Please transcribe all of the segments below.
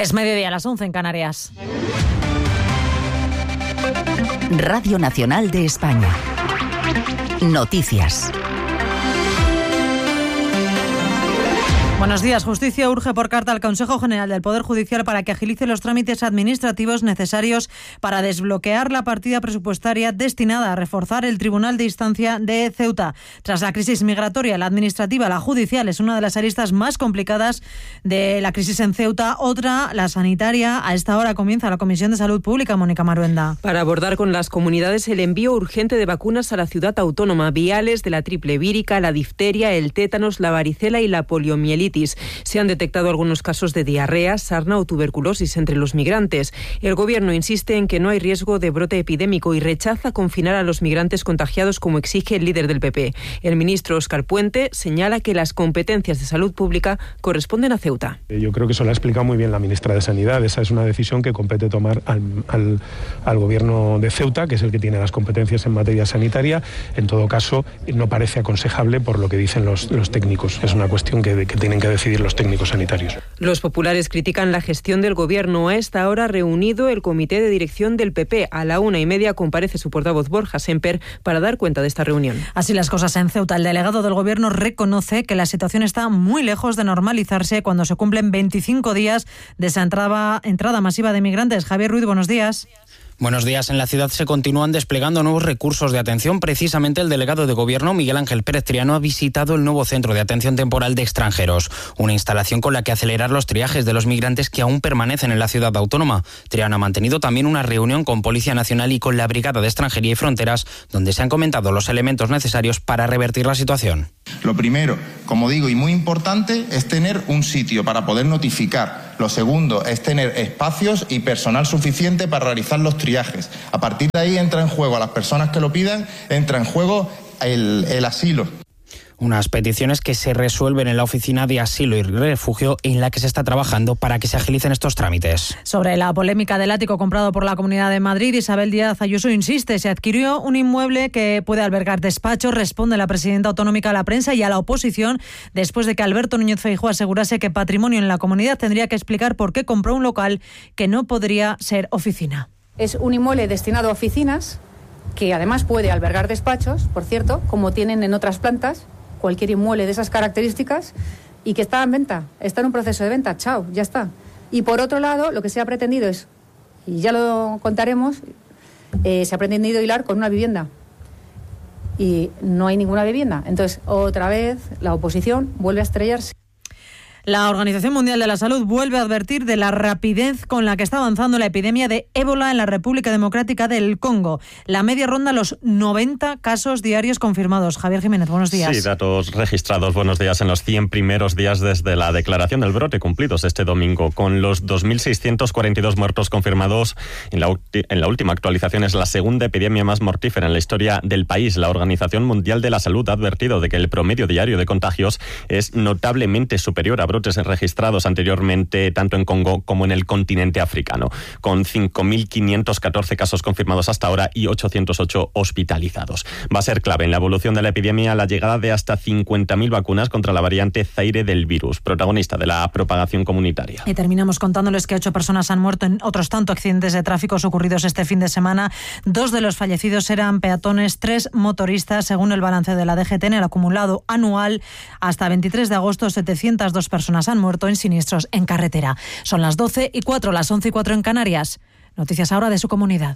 Es mediodía, a las 11 en Canarias. Radio Nacional de España. Noticias. Buenos días. Justicia urge por carta al Consejo General del Poder Judicial para que agilice los trámites administrativos necesarios para desbloquear la partida presupuestaria destinada a reforzar el Tribunal de Instancia de Ceuta. Tras la crisis migratoria, la administrativa, la judicial, es una de las aristas más complicadas de la crisis en Ceuta. Otra, la sanitaria. A esta hora comienza la Comisión de Salud Pública, Mónica Maruenda. Para abordar con las comunidades el envío urgente de vacunas a la ciudad autónoma, viales de la triple vírica, la difteria, el tétanos, la varicela y la poliomielitis. Se han detectado algunos casos de diarrea, sarna o tuberculosis entre los migrantes. El Gobierno insiste en que no hay riesgo de brote epidémico y rechaza confinar a los migrantes contagiados como exige el líder del PP. El ministro Óscar Puente señala que las competencias de salud pública corresponden a Ceuta. Yo creo que eso lo ha explicado muy bien la ministra de Sanidad. Esa es una decisión que compete tomar al Gobierno de Ceuta, que es el que tiene las competencias en materia sanitaria. En todo caso, no parece aconsejable por lo que dicen los técnicos. Es una cuestión que tienen que decidir los técnicos sanitarios. Los populares critican la gestión del Gobierno. A esta hora reunido el comité de dirección del PP. A la 1:30 comparece su portavoz Borja Semper para dar cuenta de esta reunión. Así las cosas en Ceuta. El delegado del Gobierno reconoce que la situación está muy lejos de normalizarse cuando se cumplen 25 días de esa entrada masiva de migrantes. Javier Ruiz, buenos días. Buenos días. En la ciudad se continúan desplegando nuevos recursos de atención. Precisamente el delegado de Gobierno, Miguel Ángel Pérez Triano, ha visitado el nuevo Centro de Atención Temporal de Extranjeros, una instalación con la que acelerar los triajes de los migrantes que aún permanecen en la ciudad autónoma. Triano ha mantenido también una reunión con Policía Nacional y con la Brigada de Extranjería y Fronteras, donde se han comentado los elementos necesarios para revertir la situación. Lo primero, como digo, y muy importante, es tener un sitio para poder notificar. Lo segundo es tener espacios y personal suficiente para realizar los triajes. A partir de ahí entra en juego, a las personas que lo pidan, entra en juego el asilo. Unas peticiones que se resuelven en la Oficina de Asilo y Refugio, en la que se está trabajando para que se agilicen estos trámites. Sobre la polémica del ático comprado por la Comunidad de Madrid, Isabel Díaz Ayuso insiste. Se adquirió un inmueble que puede albergar despachos, responde la presidenta autonómica a la prensa y a la oposición, después de que Alberto Núñez Feijóo asegurase que Patrimonio en la comunidad tendría que explicar por qué compró un local que no podría ser oficina. Es un inmueble destinado a oficinas, que además puede albergar despachos, por cierto, como tienen en otras plantas, cualquier inmueble de esas características, y que está en venta, está en un proceso de venta, chao, ya está. Y por otro lado, lo que se ha pretendido es, y ya lo contaremos, se ha pretendido hilar con una vivienda. Y no hay ninguna vivienda. Entonces, otra vez, la oposición vuelve a estrellarse. La Organización Mundial de la Salud vuelve a advertir de la rapidez con la que está avanzando la epidemia de ébola en la República Democrática del Congo. La media ronda los 90 casos diarios confirmados. Javier Jiménez, buenos días. Sí, datos registrados. Buenos días en los 100 primeros días desde la declaración del brote cumplidos este domingo. Con los 2.642 muertos confirmados, en la última actualización es la segunda epidemia más mortífera en la historia del país. La Organización Mundial de la Salud ha advertido de que el promedio diario de contagios es notablemente superior a brotes registrados anteriormente tanto en Congo como en el continente africano, con 5.514 casos confirmados hasta ahora y 808 hospitalizados. Va a ser clave en la evolución de la epidemia la llegada de hasta 50.000 vacunas contra la variante Zaire del virus, protagonista de la propagación comunitaria. Y terminamos contándoles que 8 personas han muerto en otros tantos accidentes de tráfico ocurridos este fin de semana. 2 de los fallecidos eran peatones, 3 motoristas. Según el balance de la DGT, en el acumulado anual hasta 23 de agosto, 702 personas han muerto en siniestros en carretera. Son las 12:04, las 11:04 en Canarias. Noticias ahora de su comunidad.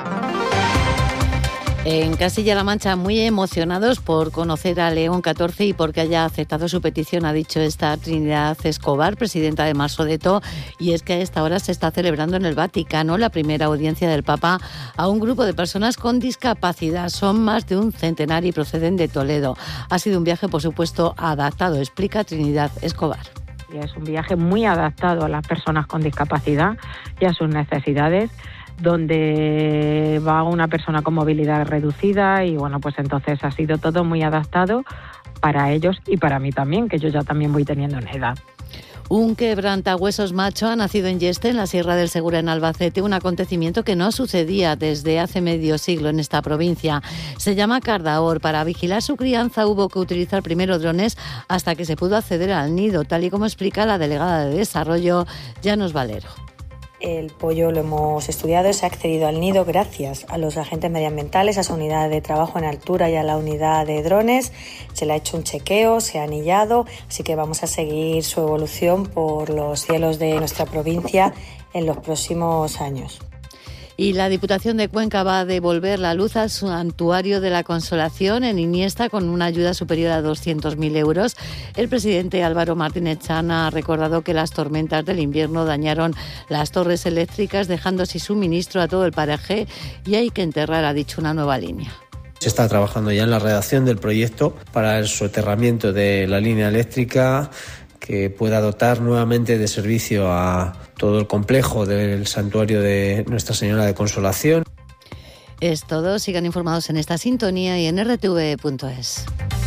En Castilla-La Mancha, muy emocionados por conocer a León XIV y porque haya aceptado su petición, ha dicho esta Trinidad Escobar, presidenta de Masodeto, y es que a esta hora se está celebrando en el Vaticano la primera audiencia del Papa a un grupo de personas con discapacidad. Son más de un centenar y proceden de Toledo. Ha sido un viaje, por supuesto, adaptado, explica Trinidad Escobar. Es un viaje muy adaptado a las personas con discapacidad y a sus necesidades, donde va una persona con movilidad reducida y bueno, pues entonces ha sido todo muy adaptado para ellos y para mí también, que yo ya también voy teniendo una edad. Un quebrantahuesos macho ha nacido en Yeste, en la Sierra del Segura, en Albacete, un acontecimiento que no sucedía desde hace medio siglo en esta provincia. Se llama Cardaor. Para vigilar su crianza hubo que utilizar primero drones hasta que se pudo acceder al nido, tal y como explica la delegada de Desarrollo, Llanos Valero. El pollo lo hemos estudiado, se ha accedido al nido gracias a los agentes medioambientales, a esa unidad de trabajo en altura y a la unidad de drones. Se le ha hecho un chequeo, se ha anillado, así que vamos a seguir su evolución por los cielos de nuestra provincia en los próximos años. Y la Diputación de Cuenca va a devolver la luz al Santuario de la Consolación en Iniesta con una ayuda superior a 200.000 euros. El presidente Álvaro Martínez Chan ha recordado que las tormentas del invierno dañaron las torres eléctricas, dejando sin suministro a todo el paraje, y hay que enterrar, ha dicho, una nueva línea. Se está trabajando ya en la redacción del proyecto para el soterramiento de la línea eléctrica que pueda dotar nuevamente de servicio a todo el complejo del santuario de Nuestra Señora de Consolación. Es todo. Sigan informados en esta sintonía y en rtv.es.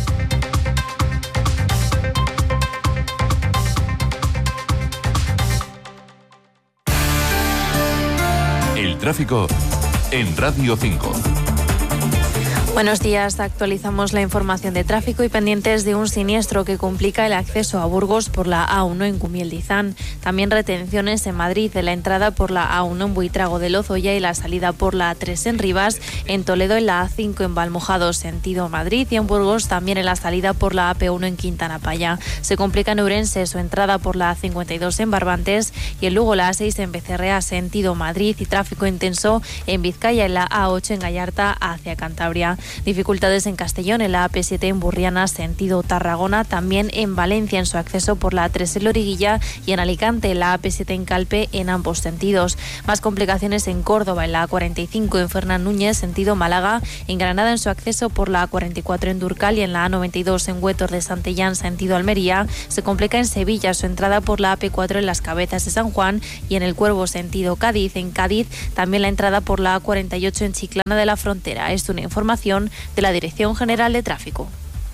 El tráfico en Radio 5. Buenos días, actualizamos la información de tráfico y pendientes de un siniestro que complica el acceso a Burgos por la A1 en Cumiel-Dizán. También retenciones en Madrid de la entrada por la A1 en Buitrago de Lozoya y la salida por la A3 en Rivas, en Toledo en la A5 en Valmojado sentido Madrid y en Burgos también en la salida por la AP1 en Quintana Paya. Se complica en Ourense su entrada por la A52 en Barbantes y en Lugo la A6 en Becerrea sentido Madrid y tráfico intenso en Vizcaya en la A8 en Gallarta hacia Cantabria. Dificultades en Castellón en la AP7 en Burriana sentido Tarragona, también en Valencia en su acceso por la A3 en Loriguilla y en Alicante en la AP7 en Calpe en ambos sentidos. Más complicaciones en Córdoba en la A45 en Fernán Núñez sentido Málaga, en Granada en su acceso por la A44 en Durcal y en la A92 en Huétor de Santillán sentido Almería. Se complica en Sevilla su entrada por la AP4 en Las Cabezas de San Juan y en El Cuervo sentido Cádiz. En Cádiz también la entrada por la A48 en Chiclana de la Frontera. Es una información de la Dirección General de Tráfico.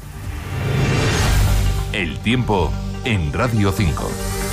El tiempo en Radio 5.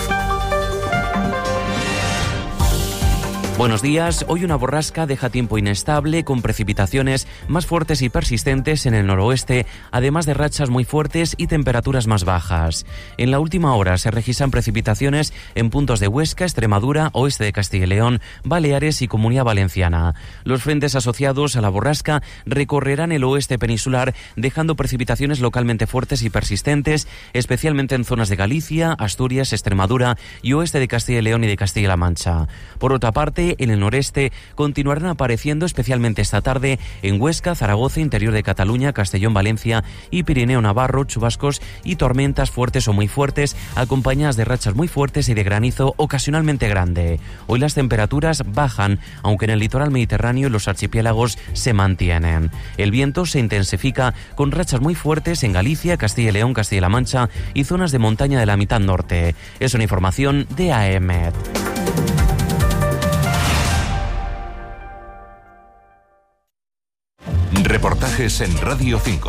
Buenos días. Hoy una borrasca deja tiempo inestable con precipitaciones más fuertes y persistentes en el noroeste, además de rachas muy fuertes y temperaturas más bajas. En la última hora se registran precipitaciones en puntos de Huesca, Extremadura, oeste de Castilla y León, Baleares y Comunidad Valenciana. Los frentes asociados a la borrasca recorrerán el oeste peninsular, dejando precipitaciones localmente fuertes y persistentes, especialmente en zonas de Galicia, Asturias, Extremadura y oeste de Castilla y León y de Castilla-La Mancha. Por otra parte, en el noreste continuarán apareciendo especialmente esta tarde en Huesca, Zaragoza, interior de Cataluña, Castellón, Valencia y Pirineo Navarro, chubascos y tormentas fuertes o muy fuertes, acompañadas de rachas muy fuertes y de granizo ocasionalmente grande. Hoy las temperaturas bajan, aunque en el litoral mediterráneo y los archipiélagos se mantienen. El viento se intensifica con rachas muy fuertes en Galicia, Castilla y León, Castilla-La Mancha y zonas de montaña de la mitad norte. Es una información de AEMET. Reportajes en Radio 5.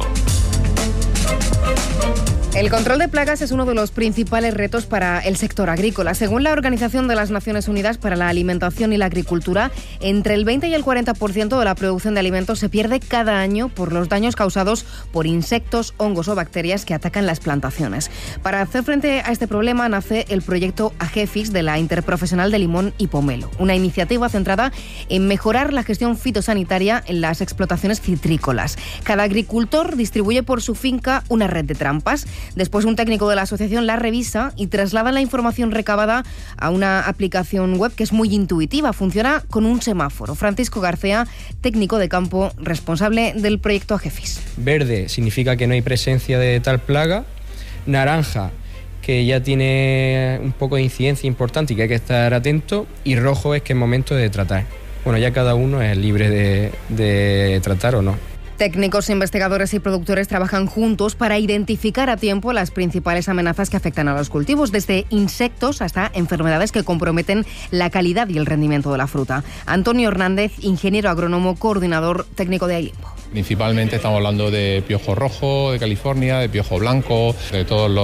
El control de plagas es uno de los principales retos para el sector agrícola. Según la Organización de las Naciones Unidas para la Alimentación y la Agricultura, entre el 20 y el 40% de la producción de alimentos se pierde cada año por los daños causados por insectos, hongos o bacterias que atacan las plantaciones. Para hacer frente a este problema nace el proyecto AGEFIS de la Interprofesional de Limón y Pomelo, una iniciativa centrada en mejorar la gestión fitosanitaria en las explotaciones citrícolas. Cada agricultor distribuye por su finca una red de trampas. Después un técnico de la asociación la revisa y traslada la información recabada a una aplicación web que es muy intuitiva, funciona con un semáforo. Francisco García, técnico de campo responsable del proyecto AGEFIS. Verde significa que no hay presencia de tal plaga, naranja que ya tiene un poco de incidencia importante y que hay que estar atento, y rojo es que es momento de tratar. Bueno, ya cada uno es libre de tratar o no. Técnicos, investigadores y productores trabajan juntos para identificar a tiempo las principales amenazas que afectan a los cultivos, desde insectos hasta enfermedades que comprometen la calidad y el rendimiento de la fruta. Antonio Hernández, ingeniero agrónomo, coordinador técnico de AILIMBO. Principalmente estamos hablando de piojo rojo de California, de piojo blanco, de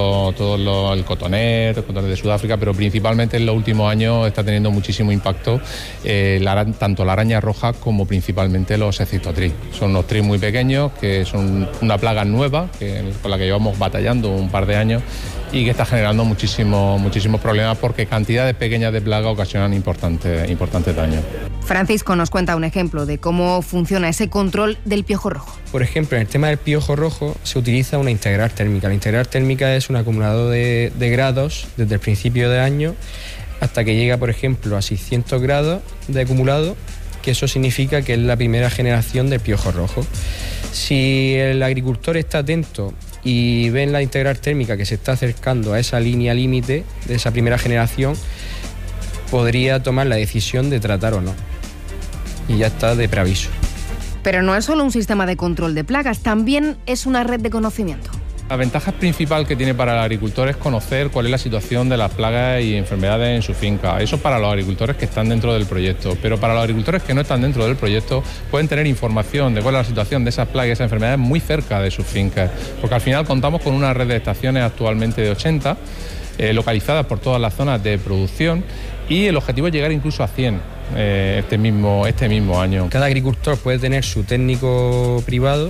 el cotoner de Sudáfrica, pero principalmente en los últimos años está teniendo muchísimo impacto tanto la araña roja como principalmente los Ecdysotrix. Son unos tris muy pequeños que son una plaga nueva con la que llevamos batallando un par de años y que está generando muchísimos problemas porque cantidades pequeñas de plaga ocasionan importantes daños. Francisco nos cuenta un ejemplo de cómo funciona ese control del piojo rojo. Por ejemplo, en el tema del piojo rojo se utiliza una integral térmica. La integral térmica es un acumulador de grados desde el principio de año hasta que llega, por ejemplo, a 600 grados de acumulado, que eso significa que es la primera generación de piojo rojo. Si el agricultor está atento y ve en la integral térmica que se está acercando a esa línea límite de esa primera generación, podría tomar la decisión de tratar o no. Y ya está de preaviso. Pero no es solo un sistema de control de plagas, también es una red de conocimiento. La ventaja principal que tiene para el agricultor es conocer cuál es la situación de las plagas y enfermedades en su finca. Eso para los agricultores que están dentro del proyecto, pero para los agricultores que no están dentro del proyecto pueden tener información de cuál es la situación de esas plagas y esas enfermedades muy cerca de sus fincas, porque al final contamos con una red de estaciones actualmente de 80, localizadas por todas las zonas de producción, y el objetivo es llegar incluso a 100 este mismo año. Cada agricultor puede tener su técnico privado,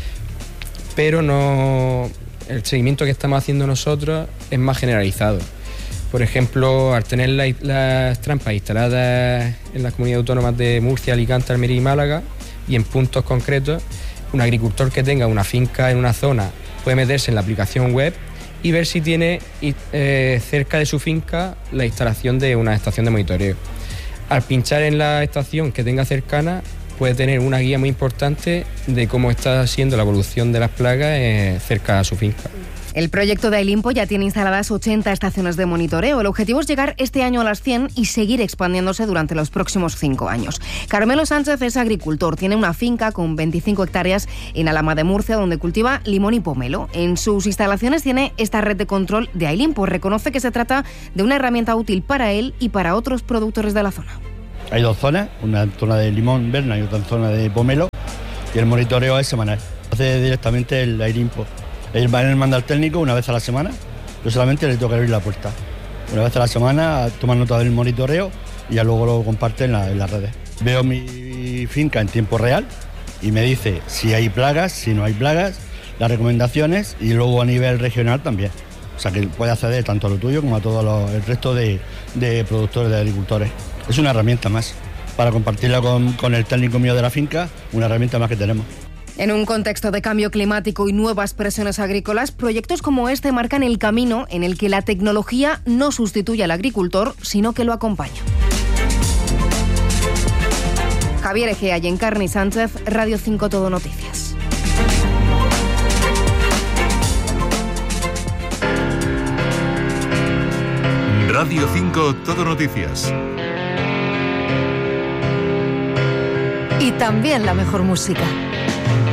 pero no, el seguimiento que estamos haciendo nosotros es más generalizado. Por ejemplo, al tener las trampas instaladas en las comunidades autónomas de Murcia, Alicante, Almería y Málaga, y en puntos concretos, un agricultor que tenga una finca en una zona puede meterse en la aplicación web y ver si tiene cerca de su finca la instalación de una estación de monitoreo. Al pinchar en la estación que tenga cercana, puede tener una guía muy importante de cómo está siendo la evolución de las plagas cerca a su finca. El proyecto de Ailimpo ya tiene instaladas 80 estaciones de monitoreo. El objetivo es llegar este año a las 100 y seguir expandiéndose durante los próximos 5 años. Carmelo Sánchez es agricultor, tiene una finca con 25 hectáreas en Alhama de Murcia donde cultiva limón y pomelo. En sus instalaciones tiene esta red de control de Ailimpo. Reconoce que se trata de una herramienta útil para él y para otros productores de la zona. Hay 2 zonas, una zona de limón Berna y otra zona de pomelo, y el monitoreo es semanal. Hace directamente el Ailimpo. Él manda al técnico una vez a la semana, yo solamente le tengo que abrir la puerta. Una vez a la semana toma nota del monitoreo y ya luego lo comparte en las redes. Veo mi finca en tiempo real y me dice si hay plagas, si no hay plagas, las recomendaciones, y luego a nivel regional también. O sea que puede acceder tanto a lo tuyo como a todo el resto de productores, de agricultores. Es una herramienta más para compartirla con el técnico mío de la finca, una herramienta más que tenemos. En un contexto de cambio climático y nuevas presiones agrícolas, proyectos como este marcan el camino en el que la tecnología no sustituye al agricultor, sino que lo acompaña. Javier Egea y Encarni Sánchez, Radio 5 Todo Noticias. Radio 5 Todo Noticias. Y también la mejor música.